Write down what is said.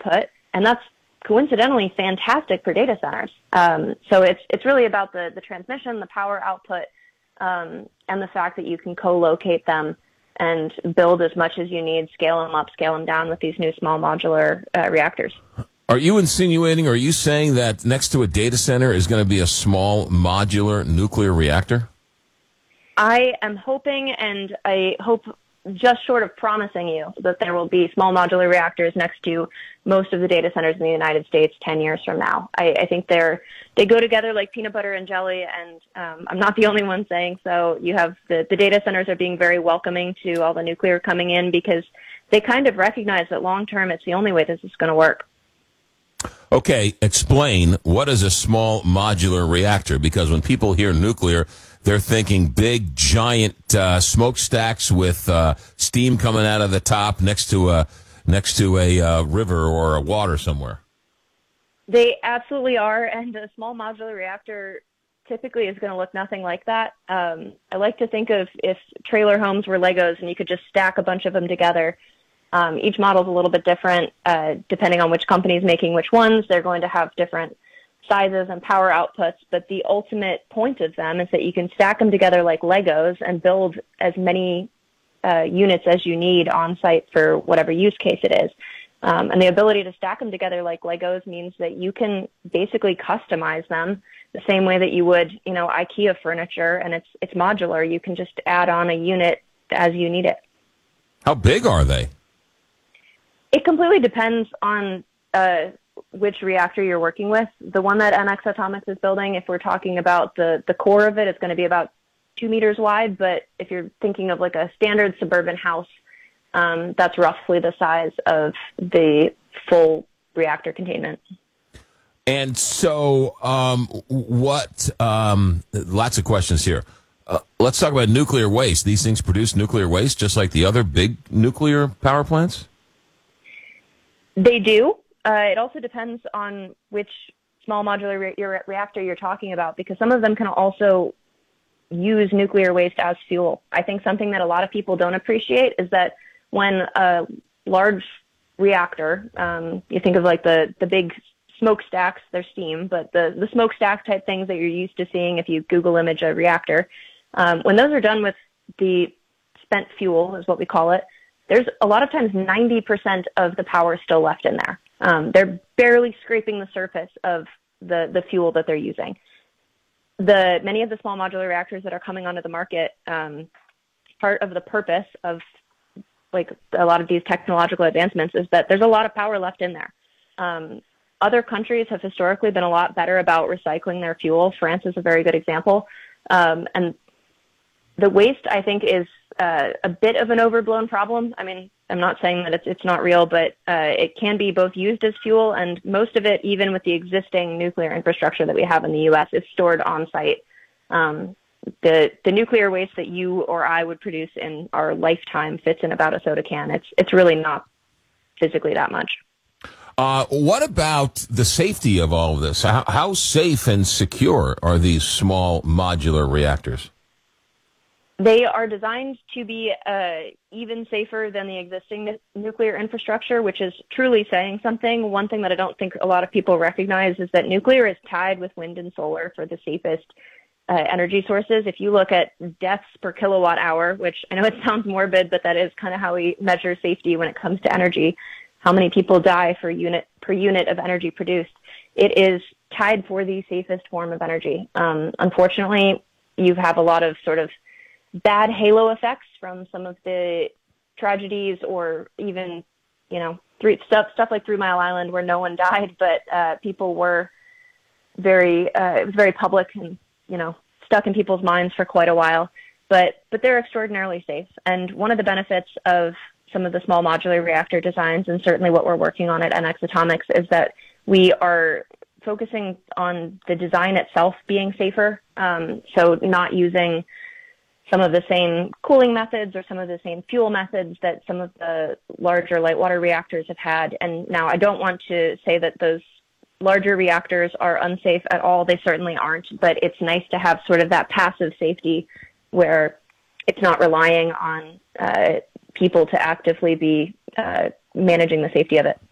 output, and that's coincidentally fantastic for data centers. So it's really about the transmission, the power output, and the fact that you can co-locate them and build as much as you need, scale them up, scale them down with these new small modular reactors. Are you insinuating, or are you saying that next to a data center is going to be a small modular nuclear reactor? I am hoping, and I hope just short of promising you, that there will be small modular reactors next to most of the data centers in the United States 10 years from now. I think they go together like peanut butter and jelly, and I'm not the only one saying so. You have the data centers are being very welcoming to all the nuclear coming in because they kind of recognize that long term it's the only way this is going to work. Okay, explain, what is a small modular reactor? Because when people hear nuclear, they're thinking big, giant smokestacks with steam coming out of the top next to a river or a water somewhere. They absolutely are, and a small modular reactor typically is going to look nothing like that. I like to think of if trailer homes were Legos and you could just stack a bunch of them together. Each model is a little bit different depending on which company is making which ones. They're going to have different sizes and power outputs, but the ultimate point of them is that you can stack them together like Legos and build as many units as you need on site for whatever use case it is. And the ability to stack them together like Legos means that you can basically customize them the same way that you would, IKEA furniture, and it's modular. You can just add on a unit as you need it. How big are they? It completely depends on which reactor you're working with. The one that NX Atomics is building, if we're talking about the core of it, it's going to be about 2 meters wide. But if you're thinking of like a standard suburban house, that's roughly the size of the full reactor containment. And so lots of questions here. Let's talk about nuclear waste. These things produce nuclear waste just like the other big nuclear power plants? They do. It also depends on which small modular reactor you're talking about, because some of them can also use nuclear waste as fuel. I think something that a lot of people don't appreciate is that when a large reactor, you think of like the big smokestacks, they're steam, but the smokestack type things that you're used to seeing if you Google image a reactor, when those are done with the spent fuel, is what we call it, there's a lot of times 90% of the power still left in there. They're barely scraping the surface of the fuel that they're using. Many of the small modular reactors that are coming onto the market, part of the purpose of like a lot of these technological advancements is that there's a lot of power left in there. Other countries have historically been a lot better about recycling their fuel. France is a very good example. And the waste, I think, is a bit of an overblown problem. I mean, I'm not saying that it's not real, but it can be both used as fuel, and most of it, even with the existing nuclear infrastructure that we have in the U.S., is stored on site. The nuclear waste that you or I would produce in our lifetime fits in about a soda can. It's really not physically that much. What about the safety of all of this? How safe and secure are these small modular reactors? They are designed to be even safer than the existing nuclear infrastructure, which is truly saying something. One thing that I don't think a lot of people recognize is that nuclear is tied with wind and solar for the safest energy sources. If you look at deaths per kilowatt hour, which I know it sounds morbid, but that is kind of how we measure safety when it comes to energy, how many people die per unit of energy produced, it is tied for the safest form of energy. Unfortunately, you have a lot of sort of bad halo effects from some of the tragedies, or even, stuff like 3 Mile Island where no one died, but people were it was very public and, stuck in people's minds for quite a while. But they're extraordinarily safe. And one of the benefits of some of the small modular reactor designs, and certainly what we're working on at NX Atomics, is that we are focusing on the design itself being safer. So not using some of the same cooling methods or some of the same fuel methods that some of the larger light water reactors have had. And now I don't want to say that those larger reactors are unsafe at all. They certainly aren't, but it's nice to have sort of that passive safety where it's not relying on people to actively be managing the safety of it.